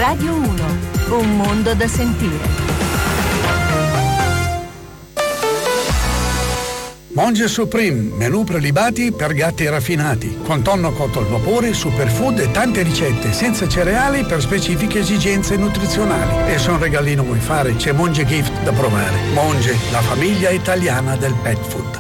Radio 1, un mondo da sentire. Monge Supreme, menù prelibati per gatti raffinati, con tonno cotto al vapore, superfood e tante ricette senza cereali per specifiche esigenze nutrizionali. E se un regalino vuoi fare, c'è Monge Gift da provare. Monge, la famiglia italiana del pet food.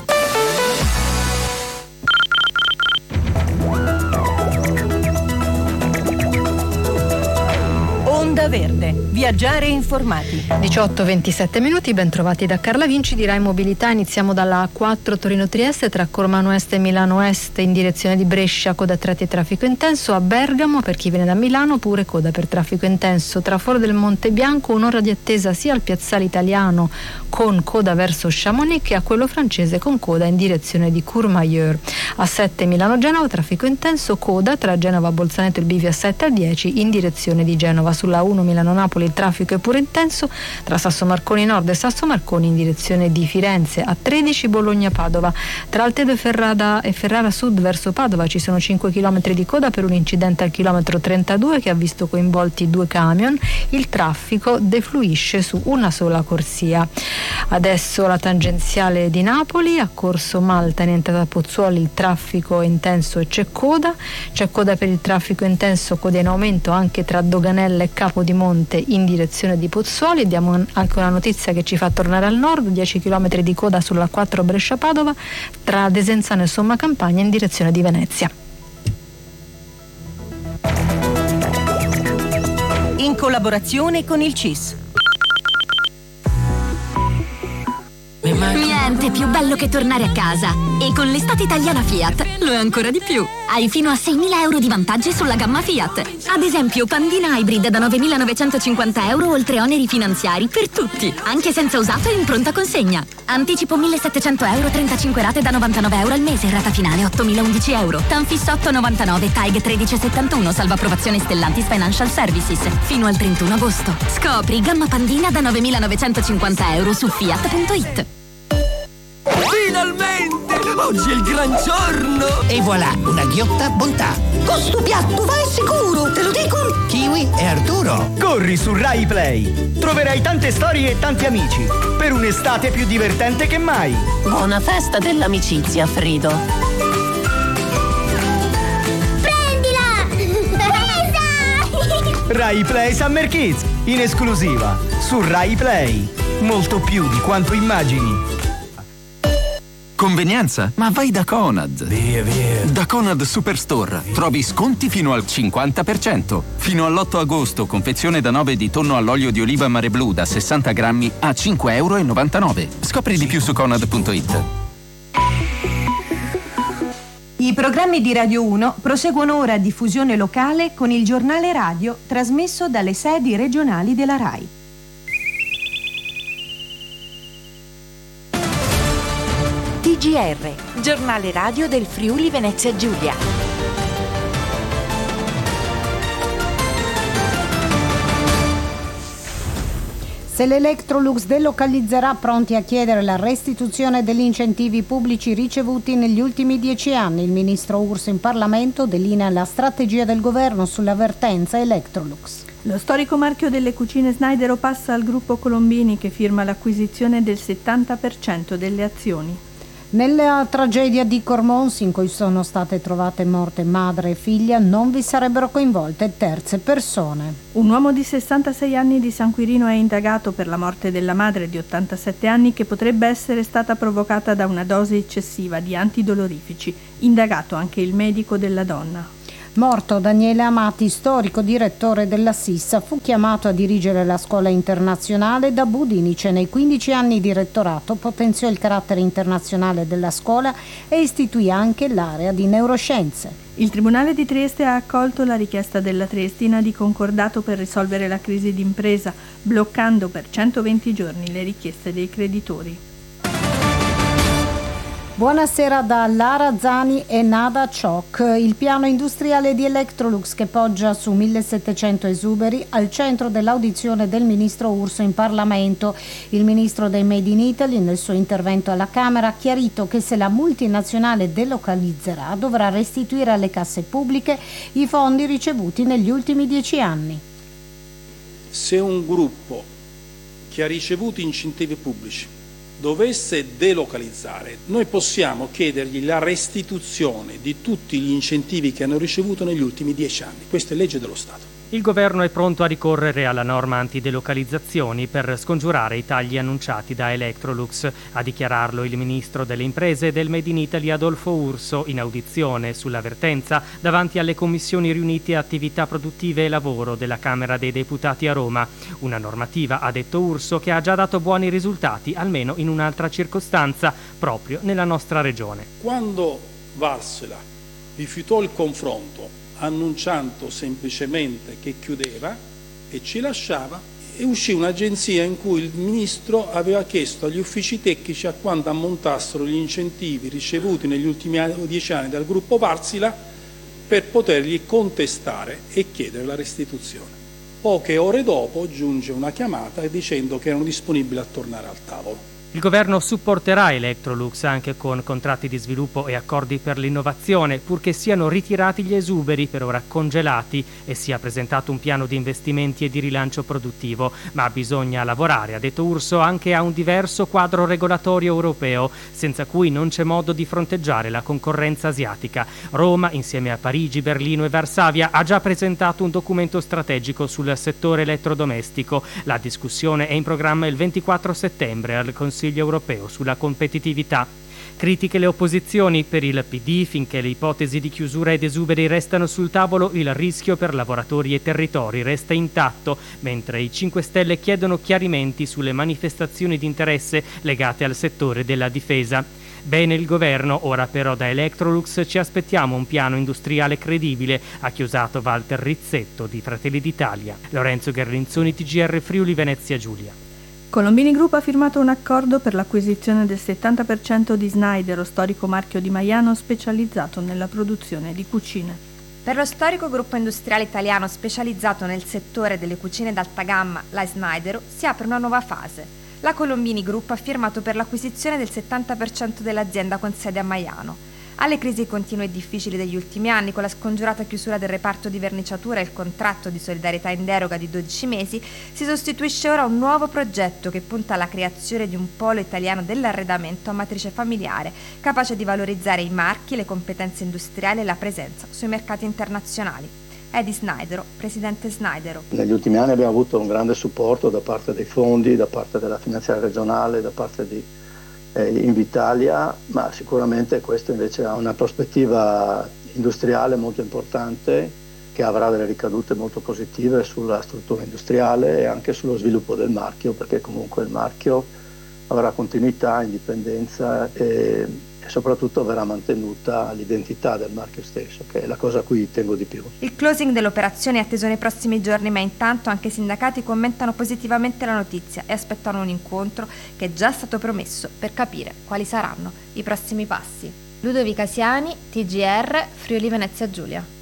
Onda Verde, viaggiare informati. 18-27 minuti, ben trovati da Carla Vinci di Rai Mobilità. Iniziamo dalla A4 Torino-Trieste tra Cormano Est e Milano Est in direzione di Brescia, coda tratti e traffico intenso. A Bergamo, per chi viene da Milano, pure coda per traffico intenso. Tra Foro del Monte Bianco un'ora di attesa sia al piazzale italiano con coda verso Chamonix che a quello francese con coda in direzione di Courmayeur. A7 Milano-Genova, traffico intenso, coda tra Genova-Bolzaneto e il bivio a 7 a 10 in direzione di Genova. Sulla A1 Milano-Napoli il traffico è pure intenso tra Sasso Marconi Nord e Sasso Marconi in direzione di Firenze. A 13 Bologna-Padova. Tra Altedo e Ferrara Sud verso Padova ci sono 5 km di coda per un incidente al chilometro 32 che ha visto coinvolti 2 camion. Il traffico defluisce su una sola corsia. Adesso la tangenziale di Napoli, a Corso Malta in entrata a Pozzuoli il traffico è intenso e c'è coda per il traffico intenso, coda in aumento anche tra Doganella e Capodimonte in direzione di Pozzuoli. Diamo anche una notizia che ci fa tornare al nord: 10 km di coda sulla 4 Brescia-Padova tra Desenzano e Somma Campagna in direzione di Venezia. In collaborazione con il CIS. Niente più bello che tornare a casa. E con l'estate italiana Fiat lo è ancora di più. Hai fino a 6.000 euro di vantaggi sulla gamma Fiat. Ad esempio Pandina Hybrid da 9.950 euro oltre oneri finanziari per tutti, anche senza usato e in pronta consegna. Anticipo 1.700 euro, 35 rate da 99 euro al mese, rata finale 8.011 euro. Tanfis 8,99, TAG 1371, salvo approvazione Stellantis Financial Services. Fino al 31 agosto. Scopri gamma Pandina da 9.950 euro su fiat.it. Finalmente! Oggi è il gran giorno! E voilà, una ghiotta bontà. Con sto piatto vai sicuro, te lo dico! Kiwi e Arturo. Corri su Rai Play. Troverai tante storie e tanti amici. Per un'estate più divertente che mai. Buona festa dell'amicizia, Frido. Prendila! Presa! Rai Play Summer Kids, in esclusiva su Rai Play. Molto più di quanto immagini. Convenienza? Ma vai da Conad. Via. Da Conad Superstore trovi sconti fino al 50%. Fino all'8 agosto, confezione da 9 di tonno all'olio di oliva Mare Blu da 60 grammi a 5,99 euro. Scopri di più su conad.it. I programmi di Radio 1 proseguono ora a diffusione locale con il giornale radio trasmesso dalle sedi regionali della RAI. TGR, giornale radio del Friuli Venezia Giulia. Se l'Electrolux delocalizzerà, pronti a chiedere la restituzione degli incentivi pubblici ricevuti negli ultimi 10 anni. Il ministro Urso in Parlamento delinea la strategia del governo sull'avvertenza Electrolux. Lo storico marchio delle cucine Snaidero passa al gruppo Colombini, che firma l'acquisizione del 70% delle azioni. Nella tragedia di Cormons, in cui sono state trovate morte madre e figlia, non vi sarebbero coinvolte terze persone. Un uomo di 66 anni di San Quirino è indagato per la morte della madre di 87 anni che potrebbe essere stata provocata da una dose eccessiva di antidolorifici. Indagato anche il medico della donna. Morto Daniele Amati, storico direttore della Sissa, fu chiamato a dirigere la scuola internazionale da Budinice. Nei 15 anni di rettorato potenziò il carattere internazionale della scuola e istituì anche l'area di neuroscienze. Il Tribunale di Trieste ha accolto la richiesta della Triestina di concordato per risolvere la crisi d'impresa, bloccando per 120 giorni le richieste dei creditori. Buonasera da Lara Zani e Nada Ciocc. Il piano industriale di Electrolux, che poggia su 1700 esuberi, al centro dell'audizione del ministro Urso in Parlamento. Il ministro dei Made in Italy, nel suo intervento alla Camera, ha chiarito che se la multinazionale delocalizzerà dovrà restituire alle casse pubbliche i fondi ricevuti negli ultimi 10 anni. se un gruppo che ha ricevuto incentivi pubblici dovesse delocalizzare, noi possiamo chiedergli la restituzione di tutti gli incentivi che hanno ricevuto negli ultimi 10 anni. Questa è legge dello Stato. Il governo è pronto a ricorrere alla norma antidelocalizzazioni per scongiurare i tagli annunciati da Electrolux. A dichiararlo il ministro delle imprese e del Made in Italy Adolfo Urso in audizione sull'avvertenza davanti alle commissioni riunite attività produttive e lavoro della Camera dei Deputati a Roma. Una normativa, ha detto Urso, che ha già dato buoni risultati almeno in un'altra circostanza, proprio nella nostra regione. Quando Varsela rifiutò il confronto annunciando semplicemente che chiudeva e ci lasciava, e uscì un'agenzia in cui il ministro aveva chiesto agli uffici tecnici a quanto ammontassero gli incentivi ricevuti negli ultimi 10 anni dal gruppo Varsila per potergli contestare e chiedere la restituzione. Poche ore dopo giunge una chiamata dicendo che erano disponibili a tornare al tavolo. Il governo supporterà Electrolux anche con contratti di sviluppo e accordi per l'innovazione, purché siano ritirati gli esuberi per ora congelati e sia presentato un piano di investimenti e di rilancio produttivo. Ma bisogna lavorare, ha detto Urso, anche a un diverso quadro regolatorio europeo, senza cui non c'è modo di fronteggiare la concorrenza asiatica. Roma, insieme a Parigi, Berlino e Varsavia, ha già presentato un documento strategico sul settore elettrodomestico. La discussione è in programma il 24 settembre al Consiglio europeo sulla competitività. Critiche le opposizioni. Per il PD, finché le ipotesi di chiusura ed esuberi restano sul tavolo, il rischio per lavoratori e territori resta intatto, mentre i 5 Stelle chiedono chiarimenti sulle manifestazioni di interesse legate al settore della difesa. Bene il governo, ora però da Electrolux ci aspettiamo un piano industriale credibile, ha chiusato Walter Rizzetto di Fratelli d'Italia. Lorenzo Gherlinzoni, TGR Friuli Venezia Giulia. Colombini Group ha firmato un accordo per l'acquisizione del 70% di Snydero, storico marchio di Maiano specializzato nella produzione di cucine. Per lo storico gruppo industriale italiano specializzato nel settore delle cucine d'alta gamma, la Snydero, si apre una nuova fase. La Colombini Group ha firmato per l'acquisizione del 70% dell'azienda con sede a Maiano. Alle crisi continue e difficili degli ultimi anni, con la scongiurata chiusura del reparto di verniciatura e il contratto di solidarietà in deroga di 12 mesi, si sostituisce ora un nuovo progetto che punta alla creazione di un polo italiano dell'arredamento a matrice familiare, capace di valorizzare i marchi, le competenze industriali e la presenza sui mercati internazionali. Eddie Snydero, presidente Snydero. Negli ultimi anni abbiamo avuto un grande supporto da parte dei fondi, da parte della finanziaria regionale, da parte di Invitalia, ma sicuramente questo invece ha una prospettiva industriale molto importante che avrà delle ricadute molto positive sulla struttura industriale e anche sullo sviluppo del marchio, perché comunque il marchio avrà continuità, indipendenza e soprattutto verrà mantenuta l'identità del marchio stesso, che è la cosa a cui tengo di più. Il closing dell'operazione è atteso nei prossimi giorni, ma intanto anche i sindacati commentano positivamente la notizia e aspettano un incontro che è già stato promesso per capire quali saranno i prossimi passi. Ludovica Siani, TGR, Friuli Venezia Giulia.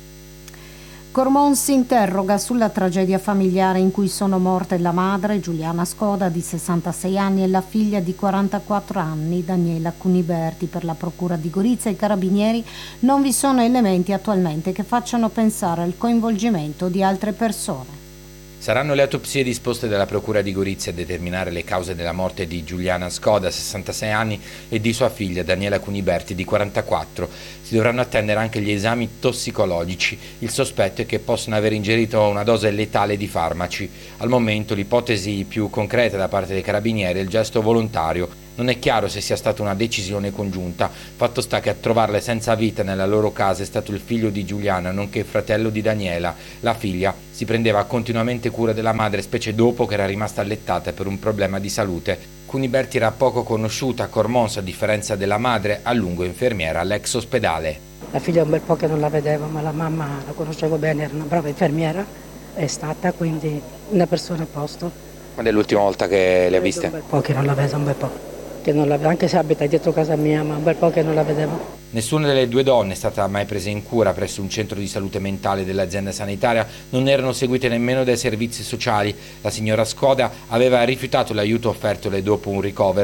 Cormon si interroga sulla tragedia familiare in cui sono morte la madre, Giuliana Scoda, di 66 anni, e la figlia di 44 anni, Daniela Cuniberti. Per la Procura di Gorizia e i Carabinieri non vi sono elementi attualmente che facciano pensare al coinvolgimento di altre persone. Saranno le autopsie disposte dalla Procura di Gorizia a determinare le cause della morte di Giuliana Scoda, 66 anni, e di sua figlia Daniela Cuniberti, di 44. Si dovranno attendere anche gli esami tossicologici. Il sospetto è che possano aver ingerito una dose letale di farmaci. Al momento l'ipotesi più concreta da parte dei Carabinieri è il gesto volontario. Non è chiaro se sia stata una decisione congiunta. Fatto sta che a trovarle senza vita nella loro casa è stato il figlio di Giuliana, nonché fratello di Daniela. La figlia si prendeva continuamente cura della madre, specie dopo che era rimasta allettata per un problema di salute. Cuniberti era poco conosciuta a Cormons, a differenza della madre, a lungo infermiera all'ex ospedale. La figlia un bel po' che non la vedevo, ma la mamma la conoscevo bene, era una brava infermiera, è stata quindi una persona a posto. Quando è l'ultima volta che le ha viste? Un bel po' che non la vedo, un bel po'. Che non la, anche se abita dietro casa mia, ma un bel po' che non la vedevo. Nessuna delle due donne è stata mai presa in cura presso un centro di salute mentale dell'azienda sanitaria, non erano seguite nemmeno dai servizi sociali. La signora Scoda aveva rifiutato l'aiuto offertole dopo un ricovero.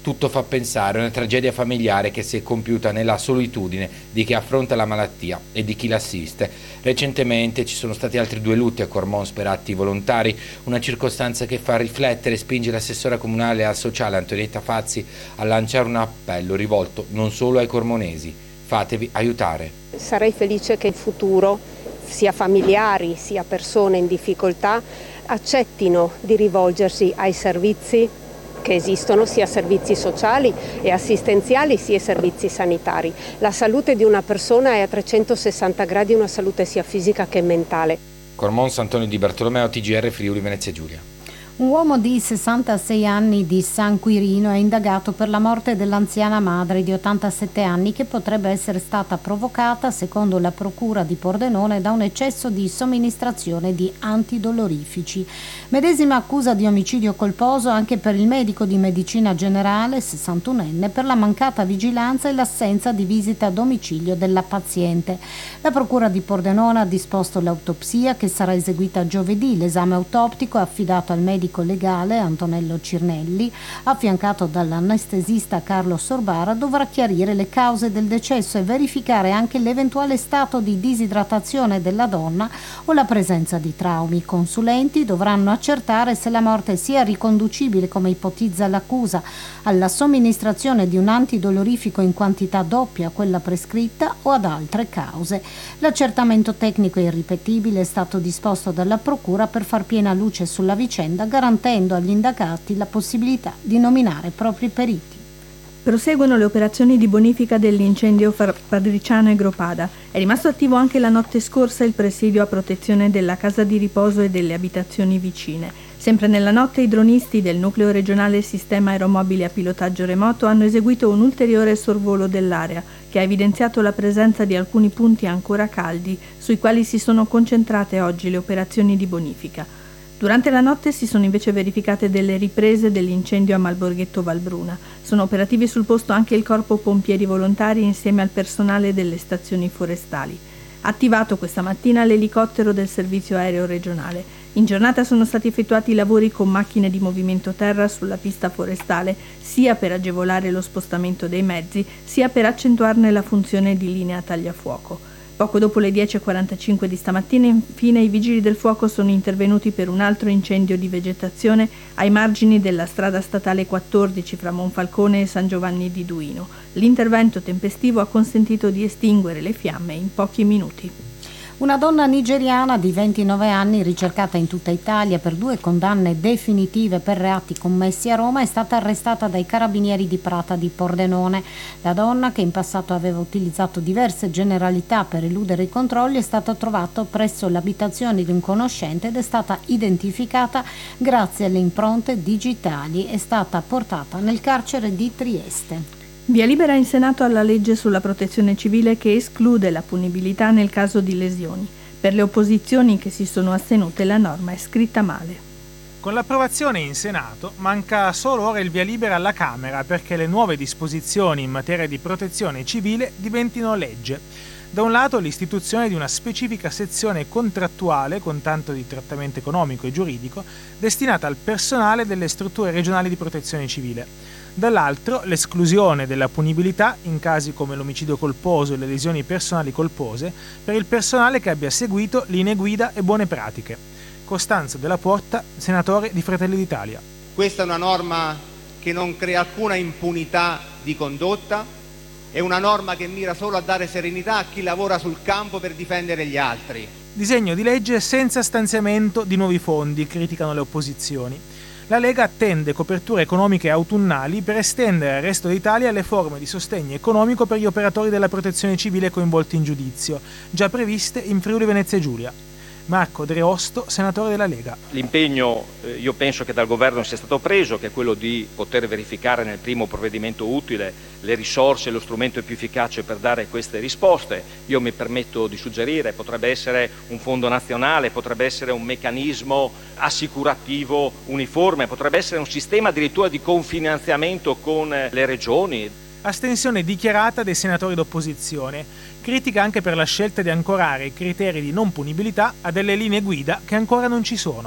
Tutto fa pensare a una tragedia familiare che si è compiuta nella solitudine di chi affronta la malattia e di chi l'assiste. Recentemente ci sono stati altri 2 lutti a Cormons per atti volontari, una circostanza che fa riflettere e spinge l'assessora comunale al sociale Antonietta Fazzi a lanciare un appello rivolto non solo ai cormonesi: fatevi aiutare. Sarei felice che in futuro sia familiari sia persone in difficoltà accettino di rivolgersi ai servizi che esistono, sia servizi sociali e assistenziali sia servizi sanitari. La salute di una persona è a 360 gradi una salute sia fisica che mentale. Cormons, Antonio Di Bartolomeo, TGR Friuli Venezia Giulia. Un uomo di 66 anni di San Quirino è indagato per la morte dell'anziana madre di 87 anni che potrebbe essere stata provocata, secondo la procura di Pordenone, da un eccesso di somministrazione di antidolorifici. Medesima accusa di omicidio colposo anche per il medico di medicina generale, 61enne, per la mancata vigilanza e l'assenza di visita a domicilio della paziente. La procura di Pordenone ha disposto l'autopsia che sarà eseguita giovedì. L'esame autoptico è affidato al medico legale Antonello Cirnelli, affiancato dall'anestesista Carlo Sorbara, dovrà chiarire le cause del decesso e verificare anche l'eventuale stato di disidratazione della donna o la presenza di traumi. I consulenti dovranno accertare se la morte sia riconducibile, come ipotizza l'accusa, alla somministrazione di un antidolorifico in quantità doppia a quella prescritta o ad altre cause. L'accertamento tecnico irripetibile è stato disposto dalla procura per far piena luce sulla vicenda, garantendo agli indagati la possibilità di nominare propri periti. Proseguono le operazioni di bonifica dell'incendio Padriciano e Gropada. È rimasto attivo anche la notte scorsa il presidio a protezione della casa di riposo e delle abitazioni vicine. Sempre nella notte i dronisti del Nucleo Regionale Sistema Aeromobile a Pilotaggio Remoto hanno eseguito un ulteriore sorvolo dell'area, che ha evidenziato la presenza di alcuni punti ancora caldi, sui quali si sono concentrate oggi le operazioni di bonifica. Durante la notte si sono invece verificate delle riprese dell'incendio a Malborghetto Valbruna. Sono operativi sul posto anche il Corpo Pompieri Volontari insieme al personale delle stazioni forestali. Attivato questa mattina l'elicottero del servizio aereo regionale. In giornata sono stati effettuati lavori con macchine di movimento terra sulla pista forestale, sia per agevolare lo spostamento dei mezzi, sia per accentuarne la funzione di linea tagliafuoco. Poco dopo le 10:45 di stamattina, infine, i vigili del fuoco sono intervenuti per un altro incendio di vegetazione ai margini della strada statale 14 fra Monfalcone e San Giovanni di Duino. L'intervento tempestivo ha consentito di estinguere le fiamme in pochi minuti. Una donna nigeriana di 29 anni, ricercata in tutta Italia per 2 condanne definitive per reati commessi a Roma, è stata arrestata dai carabinieri di Prata di Pordenone. La donna, che in passato aveva utilizzato diverse generalità per eludere i controlli, è stata trovata presso l'abitazione di un conoscente ed è stata identificata grazie alle impronte digitali. È stata portata nel carcere di Trieste. Via libera in Senato alla legge sulla protezione civile che esclude la punibilità nel caso di lesioni. Per le opposizioni che si sono astenute la norma è scritta male. Con l'approvazione in Senato manca solo ora il via libera alla Camera perché le nuove disposizioni in materia di protezione civile diventino legge. Da un lato l'istituzione di una specifica sezione contrattuale con tanto di trattamento economico e giuridico destinata al personale delle strutture regionali di protezione civile. Dall'altro l'esclusione della punibilità in casi come l'omicidio colposo e le lesioni personali colpose per il personale che abbia seguito linee guida e buone pratiche. Costanzo Della Porta, senatore di Fratelli d'Italia. Questa è una norma che non crea alcuna impunità di condotta, è una norma che mira solo a dare serenità a chi lavora sul campo per difendere gli altri. Disegno di legge senza stanziamento di nuovi fondi, criticano le opposizioni. La Lega attende coperture economiche autunnali per estendere al resto d'Italia le forme di sostegno economico per gli operatori della protezione civile coinvolti in giudizio, già previste in Friuli Venezia Giulia. Marco Dreosto, senatore della Lega. L'impegno io penso che dal governo sia stato preso, che è quello di poter verificare nel primo provvedimento utile le risorse e lo strumento più efficace per dare queste risposte. Io mi permetto di suggerire, potrebbe essere un fondo nazionale, potrebbe essere un meccanismo assicurativo uniforme, potrebbe essere un sistema addirittura di confinanziamento con le regioni. Astensione dichiarata dei senatori d'opposizione, critica anche per la scelta di ancorare i criteri di non punibilità a delle linee guida che ancora non ci sono.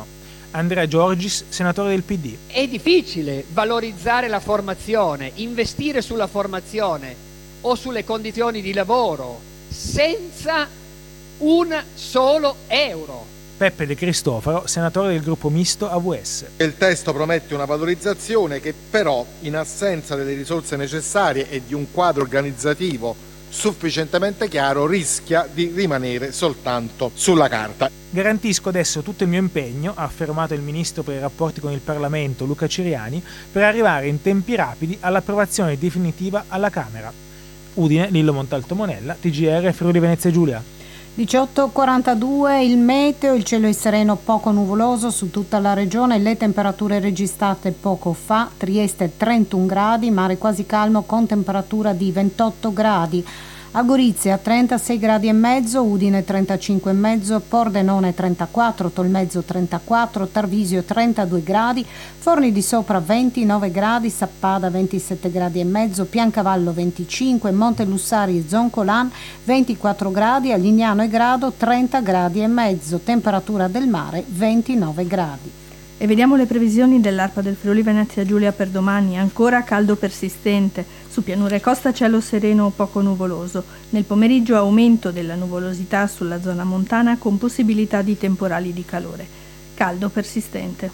Andrea Giorgis, senatore del PD. È difficile valorizzare la formazione, investire sulla formazione o sulle condizioni di lavoro senza un solo euro. Peppe De Cristofaro, senatore del gruppo misto AVS. Il testo promette una valorizzazione che però, in assenza delle risorse necessarie e di un quadro organizzativo sufficientemente chiaro, rischia di rimanere soltanto sulla carta. Garantisco adesso tutto il mio impegno, ha affermato il ministro per i rapporti con il Parlamento Luca Ciriani, per arrivare in tempi rapidi all'approvazione definitiva alla Camera. Udine, Lillo Montalto Monella, TGR Friuli Venezia Giulia. 18:42, il meteo, il cielo è sereno, poco nuvoloso su tutta la regione, le temperature registrate poco fa, Trieste 31 gradi, mare quasi calmo con temperatura di 28 gradi. A Gorizia 36 gradi e mezzo, Udine 35 e mezzo, Pordenone 34, Tolmezzo 34, Tarvisio 32 gradi, Forni di Sopra 29 gradi, Sappada 27 gradi e mezzo, Piancavallo 25, Montelussari e Zoncolan 24 gradi, a Lignano e Grado 30 gradi e mezzo, temperatura del mare 29 gradi. E vediamo le previsioni dell'ARPA del Friuli Venezia Giulia per domani. Ancora caldo persistente, su pianura e costa cielo sereno o poco nuvoloso. Nel pomeriggio aumento della nuvolosità sulla zona montana con possibilità di temporali di calore. Caldo persistente.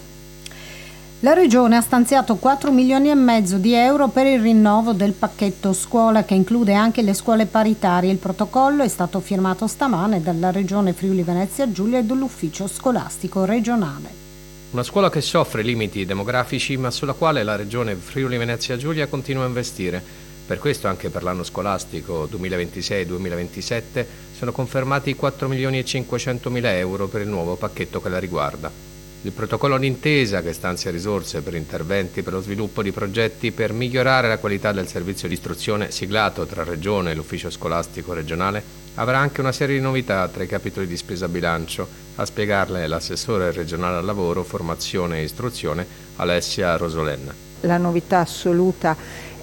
La Regione ha stanziato 4 milioni e mezzo di euro per il rinnovo del pacchetto scuola, che include anche le scuole paritarie. Il protocollo è stato firmato stamane dalla Regione Friuli Venezia Giulia e dall'Ufficio Scolastico Regionale. Una scuola che soffre limiti demografici, ma sulla quale la Regione Friuli Venezia Giulia continua a investire. Per questo anche per l'anno scolastico 2026-2027 sono confermati 4 milioni e 500 mila euro per il nuovo pacchetto che la riguarda. Il protocollo d'intesa, che stanzia risorse per interventi per lo sviluppo di progetti per migliorare la qualità del servizio di istruzione, siglato tra Regione e l'Ufficio Scolastico Regionale, avrà anche una serie di novità tra i capitoli di spesa bilancio. A spiegarle l'assessore regionale al lavoro, formazione e istruzione Alessia Rosolenna. La novità assoluta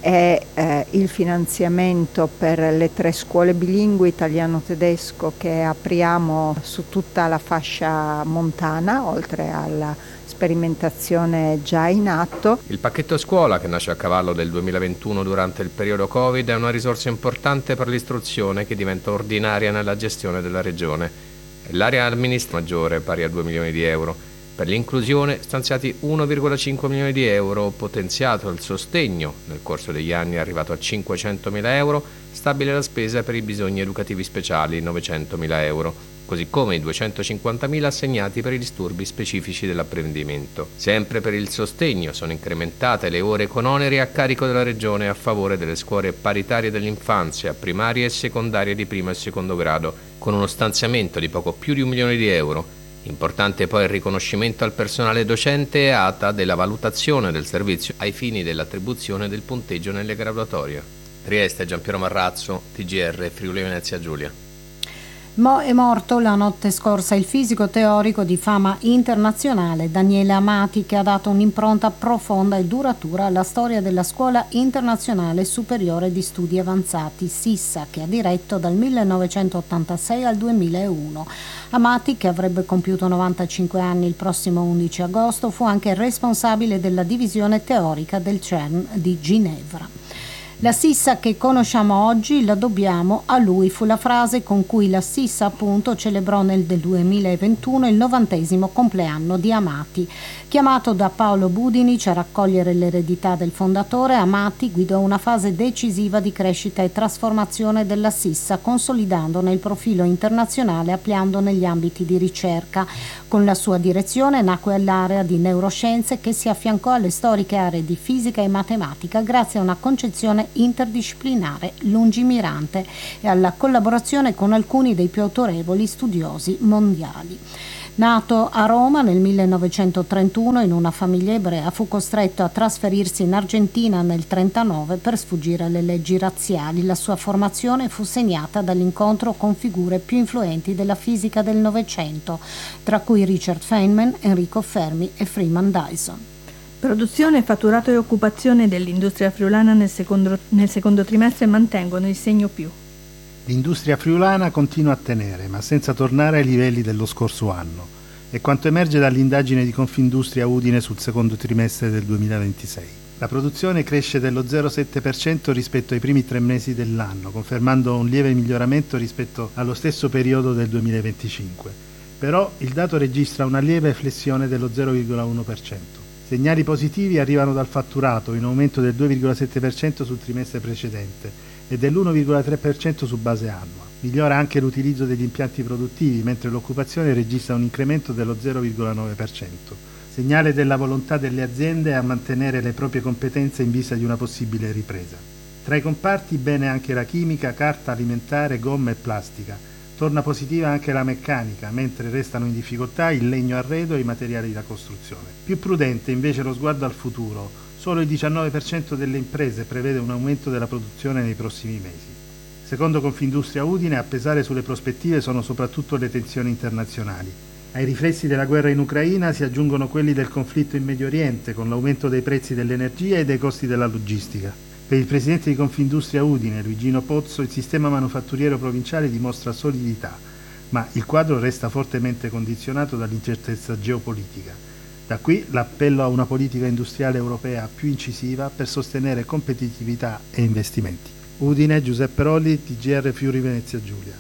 è il finanziamento per le 3 scuole bilingui italiano-tedesco che apriamo su tutta la fascia montana, oltre alla sperimentazione già in atto. Il pacchetto scuola, che nasce a cavallo del 2021 durante il periodo Covid, è una risorsa importante per l'istruzione che diventa ordinaria nella gestione della Regione. L'area amministrativa maggiore, pari a 2 milioni di euro. Per l'inclusione stanziati 1,5 milioni di euro, potenziato il sostegno nel corso degli anni è arrivato a 500 mila euro, stabile la spesa per i bisogni educativi speciali 900 mila euro, così come i 250 mila assegnati per i disturbi specifici dell'apprendimento. Sempre per il sostegno sono incrementate le ore con oneri a carico della Regione a favore delle scuole paritarie dell'infanzia, primarie e secondarie di primo e secondo grado, con uno stanziamento di poco più di 1 milione di euro. Importante poi il riconoscimento al personale docente e ATA della valutazione del servizio ai fini dell'attribuzione del punteggio nelle graduatorie. Trieste, Giampiero Marrazzo, TGR Friuli Venezia Giulia. È morto la notte scorsa il fisico teorico di fama internazionale Daniele Amati, che ha dato un'impronta profonda e duratura alla storia della Scuola Internazionale Superiore di Studi Avanzati, SISSA, che ha diretto dal 1986 al 2001. Amati, che avrebbe compiuto 95 anni il prossimo 11 agosto, fu anche responsabile della divisione teorica del CERN di Ginevra. La SISSA che conosciamo oggi la dobbiamo a lui, fu la frase con cui la SISSA appunto celebrò nel 2021 il 90° compleanno di Amati. Chiamato da Paolo Budinic a raccogliere l'eredità del fondatore, Amati guidò una fase decisiva di crescita e trasformazione della SISSA, consolidandone il profilo internazionale e ampliandone gli ambiti di ricerca. Con la sua direzione nacque l'area di neuroscienze, che si affiancò alle storiche aree di fisica e matematica grazie a una concezione interdisciplinare lungimirante e alla collaborazione con alcuni dei più autorevoli studiosi mondiali. Nato a Roma nel 1931 in una famiglia ebrea, fu costretto a trasferirsi in Argentina nel 1939 per sfuggire alle leggi razziali. La sua formazione fu segnata dall'incontro con figure più influenti della fisica del Novecento, tra cui Richard Feynman, Enrico Fermi e Freeman Dyson. Produzione, fatturato e occupazione dell'industria friulana nel secondo trimestre mantengono il segno più. L'industria friulana continua a tenere, ma senza tornare ai livelli dello scorso anno. È quanto emerge dall'indagine di Confindustria Udine sul secondo trimestre del 2026. La produzione cresce dello 0,7% rispetto ai primi 3 mesi dell'anno, confermando un lieve miglioramento rispetto allo stesso periodo del 2025. Però il dato registra una lieve flessione dello 0,1%. Segnali positivi arrivano dal fatturato, in aumento del 2,7% sul trimestre precedente e dell'1,3% su base annua. Migliora anche l'utilizzo degli impianti produttivi, mentre l'occupazione registra un incremento dello 0,9%. Segnale della volontà delle aziende a mantenere le proprie competenze in vista di una possibile ripresa. Tra i comparti bene anche la chimica, carta alimentare, gomma e plastica. Torna positiva anche la meccanica, mentre restano in difficoltà il legno arredo e i materiali da costruzione. Più prudente invece lo sguardo al futuro. Solo il 19% delle imprese prevede un aumento della produzione nei prossimi mesi. Secondo Confindustria Udine, a pesare sulle prospettive sono soprattutto le tensioni internazionali. Ai riflessi della guerra in Ucraina si aggiungono quelli del conflitto in Medio Oriente, con l'aumento dei prezzi dell'energia e dei costi della logistica. Per il presidente di Confindustria Udine, Luigino Pozzo, il sistema manufatturiero provinciale dimostra solidità, ma il quadro resta fortemente condizionato dall'incertezza geopolitica. Da qui l'appello a una politica industriale europea più incisiva per sostenere competitività e investimenti. Udine, Giuseppe Rolli, TGR Friuli Venezia Giulia.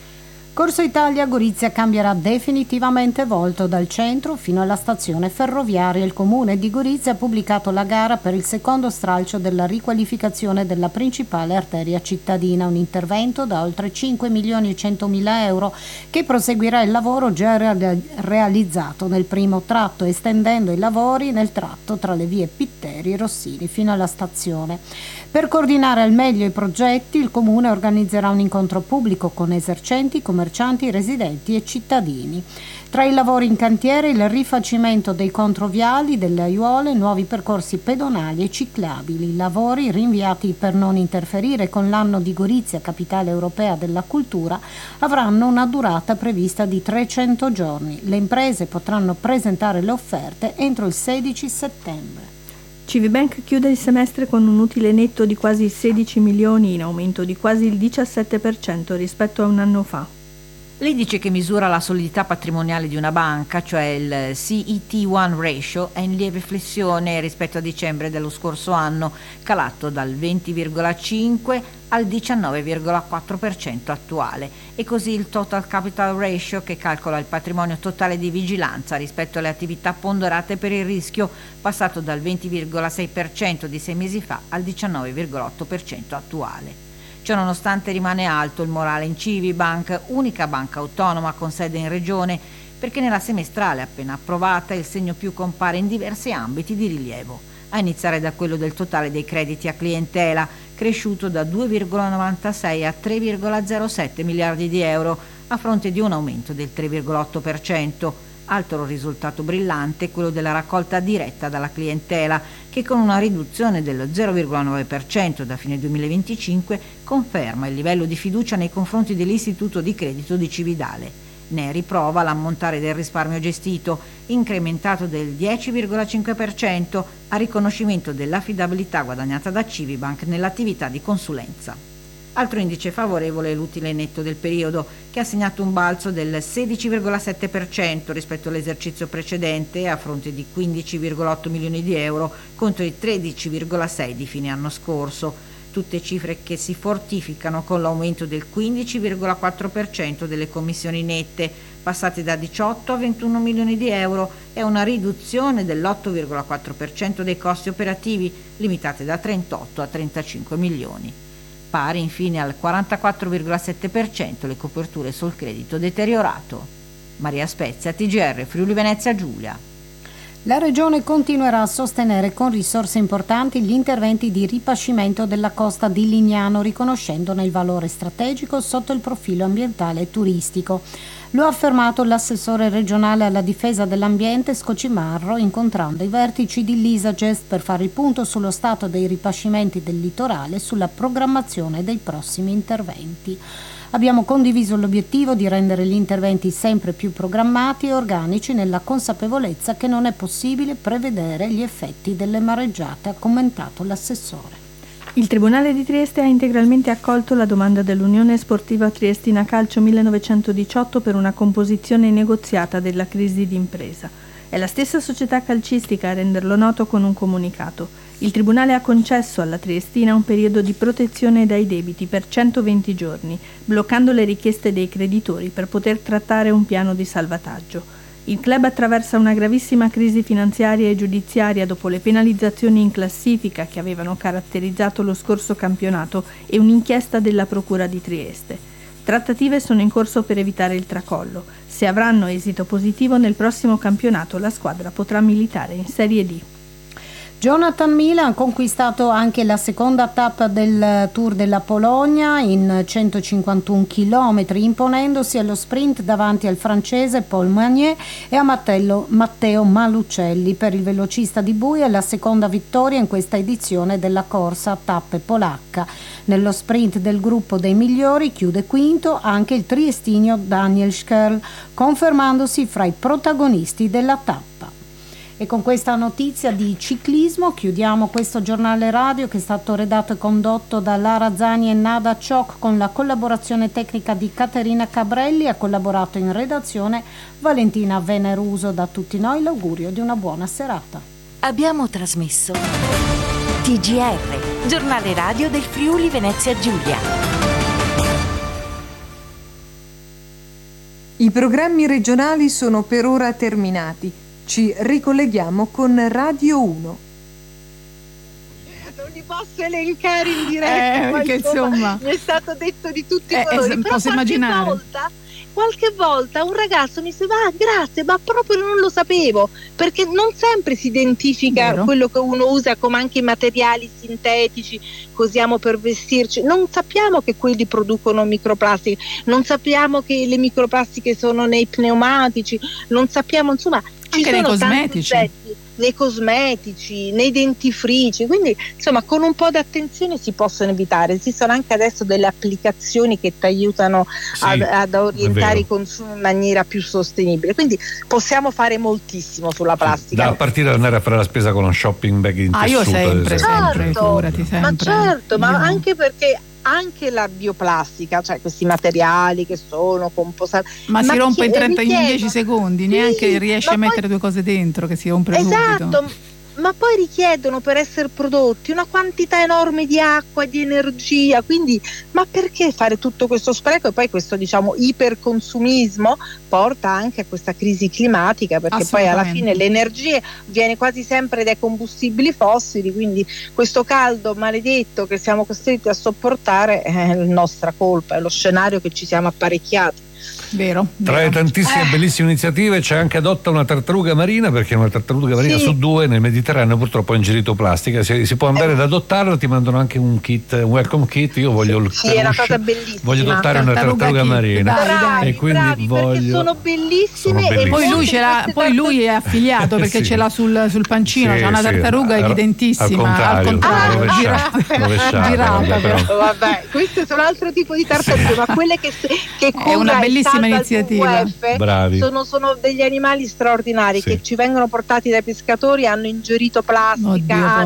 Corso Italia Gorizia cambierà definitivamente volto dal centro fino alla stazione ferroviaria. Il comune di Gorizia ha pubblicato la gara per il secondo stralcio della riqualificazione della principale arteria cittadina, un intervento da oltre 5.100.000 euro che proseguirà il lavoro già realizzato nel primo tratto, estendendo i lavori nel tratto tra le vie Pitteri e Rossini fino alla stazione. Per coordinare al meglio i progetti, il comune organizzerà un incontro pubblico con esercenti, commercianti, residenti e cittadini. Tra i lavori in cantiere il rifacimento dei controviali, delle aiuole, nuovi percorsi pedonali e ciclabili, lavori rinviati per non interferire con l'anno di Gorizia, capitale europea della cultura, avranno una durata prevista di 300 giorni. Le imprese potranno presentare le offerte entro il 16 settembre. Civibank chiude il semestre con un utile netto di quasi 16 milioni, in aumento di quasi il 17% rispetto a un anno fa. L'indice che misura la solidità patrimoniale di una banca, cioè il CET1 ratio, è in lieve flessione rispetto a dicembre dello scorso anno, calato dal 20,5 al 19,4% attuale, e così il total capital ratio, che calcola il patrimonio totale di vigilanza rispetto alle attività ponderate per il rischio, passato dal 20,6% di 6 mesi fa al 19,8% attuale. Ciononostante rimane alto il morale in Civibank, unica banca autonoma con sede in regione, perché nella semestrale appena approvata il segno più compare in diversi ambiti di rilievo, a iniziare da quello del totale dei crediti a clientela, cresciuto da 2,96 a 3,07 miliardi di euro, a fronte di un aumento del 3,8%. Altro risultato brillante è quello della raccolta diretta dalla clientela, che con una riduzione dello 0,9% da fine 2025 conferma il livello di fiducia nei confronti dell'istituto di credito di Cividale. Ne riprova l'ammontare del risparmio gestito, incrementato del 10,5% a riconoscimento dell'affidabilità guadagnata da Civibank nell'attività di consulenza. Altro indice favorevole è l'utile netto del periodo, che ha segnato un balzo del 16,7% rispetto all'esercizio precedente, a fronte di 15,8 milioni di euro contro i 13,6 di fine anno scorso. Tutte cifre che si fortificano con l'aumento del 15,4% delle commissioni nette, passate da 18 a 21 milioni di euro, e una riduzione dell'8,4% dei costi operativi, limitate da 38 a 35 milioni. Pari infine al 44,7% le coperture sul credito deteriorato. Maria Spezia, TGR Friuli Venezia Giulia. La Regione continuerà a sostenere con risorse importanti gli interventi di ripascimento della costa di Lignano, riconoscendone il valore strategico sotto il profilo ambientale e turistico. Lo ha affermato l'assessore regionale alla difesa dell'ambiente Scocimarro, incontrando i vertici di l'Isagest per fare il punto sullo stato dei ripascimenti del litorale e sulla programmazione dei prossimi interventi. Abbiamo condiviso l'obiettivo di rendere gli interventi sempre più programmati e organici, nella consapevolezza che non è possibile prevedere gli effetti delle mareggiate, ha commentato l'assessore. Il Tribunale di Trieste ha integralmente accolto la domanda dell'Unione Sportiva Triestina Calcio 1918 per una composizione negoziata della crisi d'impresa. È la stessa società calcistica a renderlo noto con un comunicato. Il Tribunale ha concesso alla Triestina un periodo di protezione dai debiti per 120 giorni, bloccando le richieste dei creditori per poter trattare un piano di salvataggio. Il club attraversa una gravissima crisi finanziaria e giudiziaria dopo le penalizzazioni in classifica che avevano caratterizzato lo scorso campionato e un'inchiesta della Procura di Trieste. Trattative sono in corso per evitare il tracollo. Se avranno esito positivo nel prossimo campionato la squadra potrà militare in Serie D. Jonathan Milan ha conquistato anche la seconda tappa del Tour della Polonia in 151 km, imponendosi allo sprint davanti al francese Paul Magnier e a Matteo Malucelli. Per il velocista di Bui è la seconda vittoria in questa edizione della corsa a tappe polacca. Nello sprint del gruppo dei migliori chiude quinto anche il triestinio Daniel Schkerl, confermandosi fra i protagonisti della tappa. E con questa notizia di ciclismo chiudiamo questo giornale radio che è stato redatto e condotto da Lara Zani e Nada Ciocc con la collaborazione tecnica di Caterina Cabrelli. Ha collaborato in redazione Valentina Veneruso. Da tutti noi l'augurio di una buona serata. Abbiamo trasmesso TGR, giornale radio del Friuli Venezia Giulia. I programmi regionali sono per ora terminati. Ci ricolleghiamo con Radio 1. Non li posso elencare in diretta, perché insomma mi è stato detto di tutti i colori, però posso immaginare. Qualche volta un ragazzo mi diceva grazie, ma proprio non lo sapevo, perché non sempre si identifica quello che uno usa, come anche i materiali sintetici che usiamo per vestirci. Non sappiamo che quelli producono microplastiche, non sappiamo che le microplastiche sono nei pneumatici, non sappiamo, insomma, anche nei cosmetici. Nei cosmetici, nei dentifrici, quindi insomma con un po' di attenzione si possono evitare. Esistono anche adesso delle applicazioni che ti aiutano ad orientare i consumi in maniera più sostenibile, quindi possiamo fare moltissimo sulla plastica. Da partire ad andare a fare la spesa con uno shopping bag in tessuto. Io sempre, figurati, sempre. Ma certo, ma anche perché anche la bioplastica, cioè questi materiali che sono compostati, ma si rompe in 10 secondi, neanche riesci a mettere due cose dentro che si rompe subito. Ma poi richiedono per essere prodotti una quantità enorme di acqua, di energia, quindi ma perché fare tutto questo spreco? E poi questo iperconsumismo porta anche a questa crisi climatica, perché poi alla fine l'energia viene quasi sempre dai combustibili fossili, quindi questo caldo maledetto che siamo costretti a sopportare è nostra colpa, è lo scenario che ci siamo apparecchiati. Vero. Tra le tantissime bellissime iniziative c'è anche adotta una tartaruga marina, perché una tartaruga marina su 2 nel Mediterraneo purtroppo ha ingerito plastica. Si può andare ad adottarla, ti mandano anche un kit, un welcome kit. Io voglio è una cosa bellissima. Voglio adottare una tartaruga marina. Bravi, e quindi perché sono bellissime. E poi lui è affiliato perché ce l'ha sul pancino, c'ha una tartaruga evidentissima. Al contrario, rovesciata. Vabbè, questo è un altro tipo di tartaruga, ma quelle che è una bellissima iniziativa. Bravi. Sono degli animali straordinari che ci vengono portati dai pescatori, hanno ingerito plastica,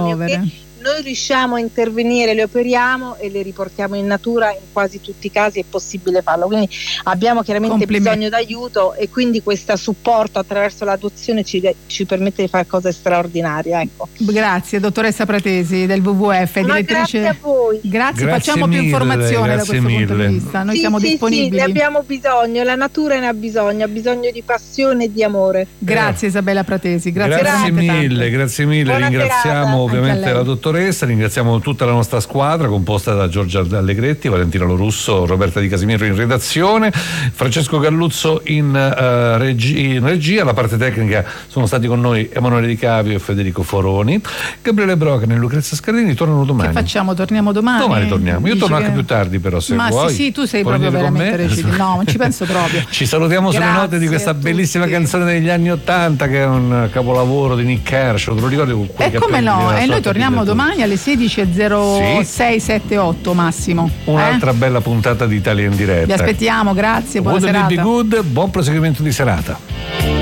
noi riusciamo a intervenire, le operiamo e le riportiamo in natura. In quasi tutti i casi è possibile farlo, quindi abbiamo chiaramente bisogno d'aiuto, e quindi questo supporto attraverso l'adozione ci permette di fare cose straordinarie. Ecco. Grazie dottoressa Pratesi del WWF, grazie a voi. Grazie, facciamo più informazione da questo punto di vista. Noi siamo disponibili. Ne abbiamo bisogno, la natura ne ha bisogno di passione e di amore. Grazie Isabella Pratesi, grazie mille. Buona Ringraziamo serata. ovviamente la dottoressa, ringraziamo tutta la nostra squadra composta da Giorgia Allegretti, Valentina Lorusso, Roberta Di Casimiro in redazione, Francesco Galluzzo in regia. La parte tecnica sono stati con noi Emanuele Di Cavio e Federico Foroni. Gabriele Brocan e Lucrezia Scardini tornano domani. Che facciamo? Torniamo domani? Domani torniamo. Io torno anche più tardi, però, se vuoi. Sì, tu sei proprio veramente recitino. No, non ci penso proprio. Ci salutiamo sulle note di questa bellissima canzone degli anni '80 che è un capolavoro di Nick Kershaw. Te lo ricordi? E come no? E noi torniamo domani alle 16:0678 massimo. Un'altra bella puntata di Italia in diretta. Vi aspettiamo, grazie, buona serata. Good, buon proseguimento di serata.